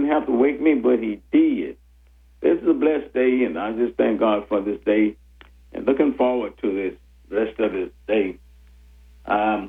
didn't have to wake me, but he did. This is a blessed day, and I just thank God for this day and looking forward to this rest of this day. I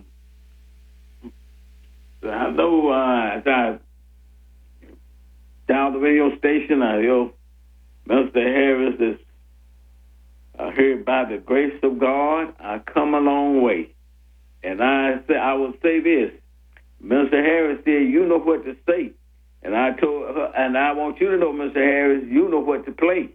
know as I down the radio station, I hear Mr. Harris is here by the grace of God. I come a long way. And I will say this. Mr. Harris said, you know what to say. And I told her, and I want you to know, Mr. Harris, you know what to play.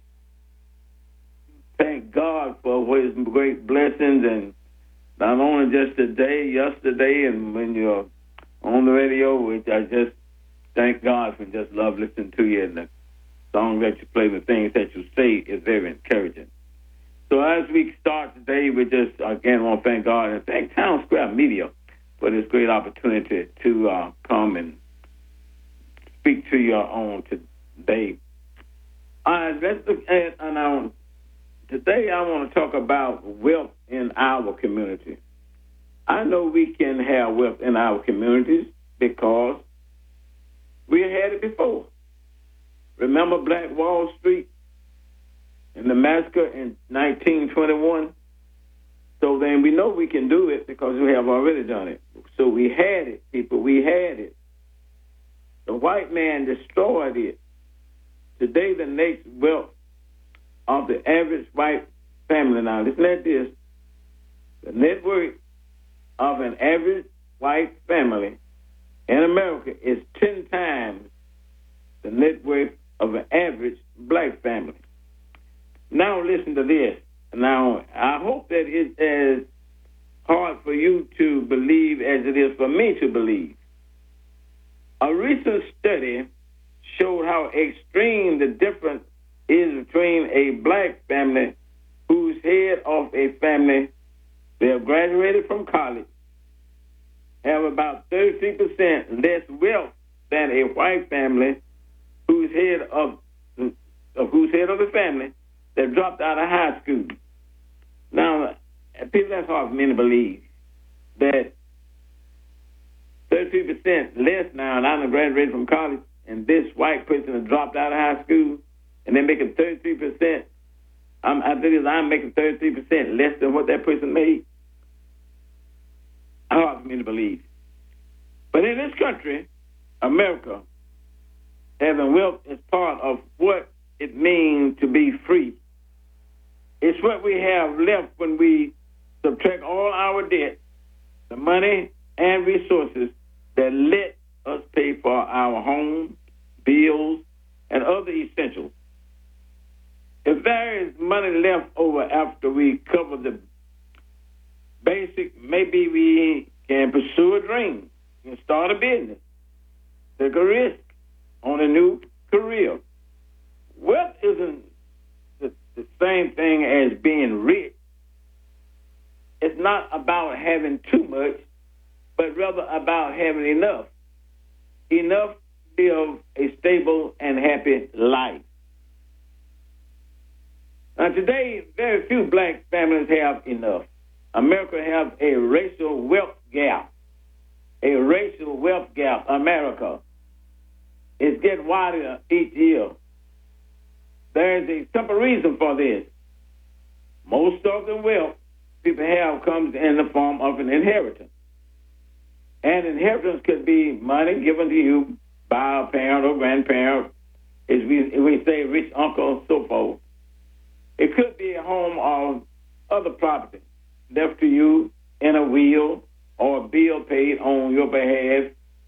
Thank God for his great blessings, and not only just today, yesterday, and when you're on the radio, which I just thank God for just love listening to you, and the songs that you play, the things that you say is very encouraging. So as we start today, we just, again, want to thank God and thank Town Square Media for this great opportunity to come and speak to you on today. Let's look at, today I want to talk about wealth in our community. I know we can have wealth in our communities because we had it before. Remember Black Wall Street and the massacre in 1921? So then we know we can do it because we have already done it. So we had it, people. We had it. The white man destroyed it. Today, the net wealth of the average white family, now listen at this, the net worth of an average white family in America is 10 times the net worth of an average black family. Now listen to this. Now, I hope that it's as hard for you to believe as it is for me to believe. A recent study showed how extreme the difference is between a black family whose head of a family, they have graduated from college, have about 33% less wealth than a white family whose head of the family that dropped out of high school. Now, people, that's hard for me to believe that 33% less now, and I'm graduated from college, and this white person has dropped out of high school, and they're making 33%. I'm making 33% less than what that person made. Hard for me to believe. But in this country, America, having wealth is part of what it means to be free. It's what we have left when we subtract all our debt, the money and resources that let us pay for our home, bills, and other essentials. If there is money left over after we cover the basic, maybe we can pursue a dream, can start a business, take a risk on a new career. Wealth isn't the same thing as being rich. It's not about having too much, but rather about having enough. Enough to live a stable and happy life. Now today, very few black families have enough. America has a racial wealth gap. A racial wealth gap. America is getting wider each year. There is a simple reason for this. Most of the wealth people have comes in the form of an inheritance. And inheritance could be money given to you by a parent or grandparent, as we say rich uncle, so forth. It could be a home or other property left to you in a will or a bill paid on your behalf.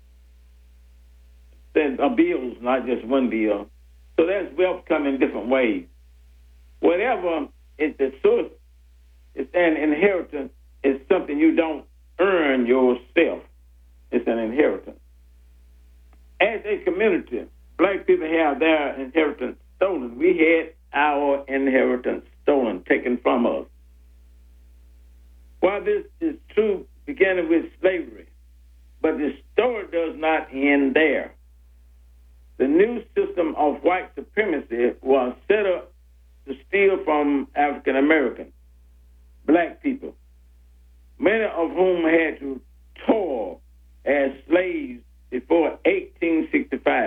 Then a bill is not just one bill. So there's wealth come in different ways. Whatever is the source, it's an inheritance. It's something you don't earn yourself. It's an inheritance. As a community, black people have their inheritance stolen. We had our inheritance stolen, taken from us. While this is true, beginning with slavery, but the story does not end there. The new system of white supremacy was set up to steal from African Americans, black people, many of whom had to toil as slaves before 1865.